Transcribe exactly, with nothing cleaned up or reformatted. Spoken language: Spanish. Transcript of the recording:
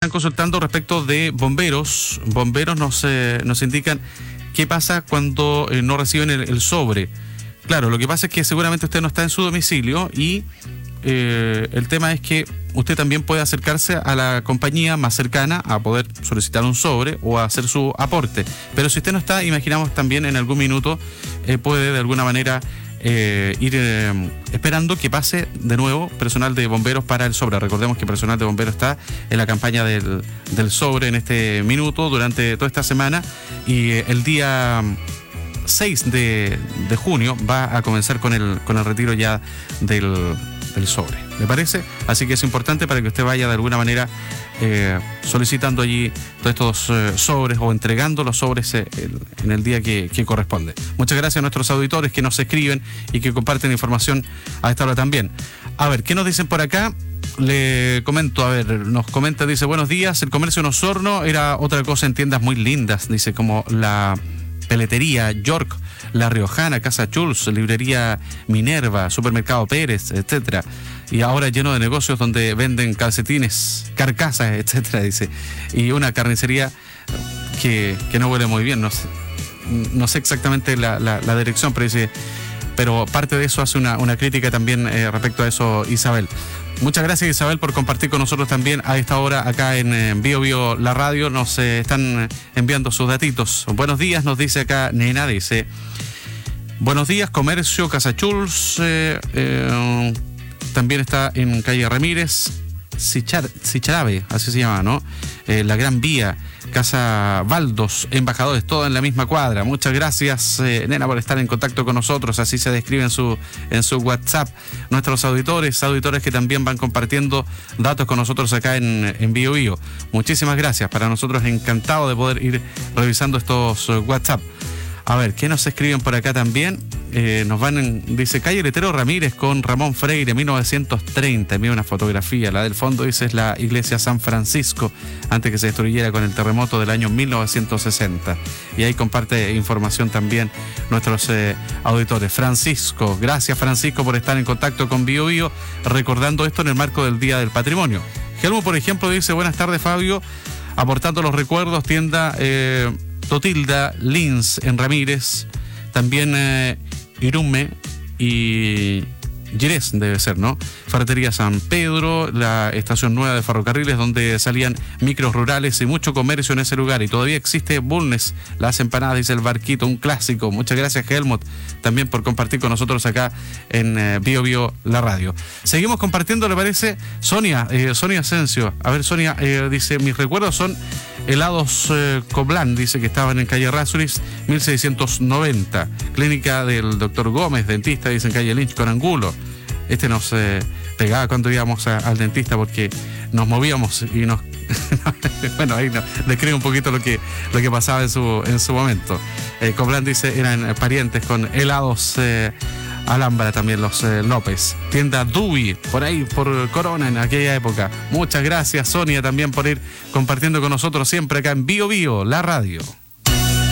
están consultando respecto de bomberos. Bomberos nos, eh, nos indican qué pasa cuando eh, no reciben el, el sobre. Claro, lo que pasa es que seguramente usted no está en su domicilio y eh, el tema es que usted también puede acercarse a la compañía más cercana a poder solicitar un sobre o a hacer su aporte. Pero si usted no está, imaginamos también en algún minuto eh, puede de alguna manera eh, ir eh, esperando que pase de nuevo personal de bomberos para el sobre. Recordemos que personal de bomberos está en la campaña del, del sobre en este minuto durante toda esta semana y eh, el día seis de, de junio va a comenzar con el, con el retiro ya del, del sobre. ¿Le parece? Así que es importante para que usted vaya de alguna manera eh, solicitando allí todos estos eh, sobres o entregando los sobres eh, el, en el día que, que corresponde. Muchas gracias a nuestros auditores que nos escriben y que comparten información a esta hora también. A ver, ¿qué nos dicen por acá? Le comento, a ver, nos comenta, dice, buenos días, el comercio en Osorno era otra cosa en tiendas muy lindas, dice, como la Peletería York, La Riojana, Casa Chulz, Librería Minerva, Supermercado Pérez, etcétera. Y ahora lleno de negocios donde venden calcetines, carcasas, etcétera, dice. Y una carnicería que, que no huele muy bien, no sé, no sé exactamente la, la, la dirección, pero dice, pero parte de eso hace una, una crítica también eh, respecto a eso, Isabel. Muchas gracias, Isabel, por compartir con nosotros también a esta hora acá en eh, Bio Bio La Radio. Nos eh, están enviando sus datitos. Buenos días, nos dice acá Nena, dice, buenos días, comercio Casa Chulz, eh, eh, también está en calle Ramírez, Sichar, Sicharabe, así se llama, ¿no? Eh, la Gran Vía, Casa Baldos, Embajadores, todo en la misma cuadra. Muchas gracias, eh, Nena, por estar en contacto con nosotros. Así se describe en su, en su WhatsApp. Nuestros auditores, auditores que también van compartiendo datos con nosotros acá en, en Bio Bio. Muchísimas gracias. Para nosotros encantado de poder ir revisando estos uh, WhatsApp. A ver, ¿qué nos escriben por acá también? Eh, nos van en, dice, calle Letero Ramírez con Ramón Freire, mil novecientos treinta. Mira una fotografía, la del fondo dice es la iglesia San Francisco, antes que se destruyera con el terremoto del año mil novecientos sesenta. Y ahí comparte información también nuestros eh, auditores. Francisco, gracias Francisco por estar en contacto con Bio Bio, recordando esto en el marco del Día del Patrimonio. Gelmo, por ejemplo, dice, buenas tardes Fabio, aportando los recuerdos, tienda eh, Totilda Lins en Ramírez, también eh, Irume y Girés debe ser, ¿no? Ferretería San Pedro, la estación nueva de ferrocarriles donde salían micros rurales y mucho comercio en ese lugar. Y todavía existe Bulnes, las empanadas, dice el Barquito, un clásico. Muchas gracias Helmut también por compartir con nosotros acá en eh, Bio Bio La Radio. Seguimos compartiendo, ¿le parece? Sonia, eh, Sonia Asensio. A ver, Sonia, eh, dice, mis recuerdos son helados eh, Coblan, dice que estaban en calle Rasuris, mil seiscientos noventa. Clínica del doctor Gómez, dentista, dice en calle Lynch con Angulo. Este nos eh, pegaba cuando íbamos a, al dentista porque nos movíamos y nos... bueno, ahí nos describe un poquito lo que, lo que pasaba en su, en su momento. Eh, Coblan dice, eran parientes con helados eh, Alhambra también, los eh, López. Tienda Dewey, por ahí, por Corona en aquella época. Muchas gracias, Sonia, también por ir compartiendo con nosotros siempre acá en Bio Bio, la radio.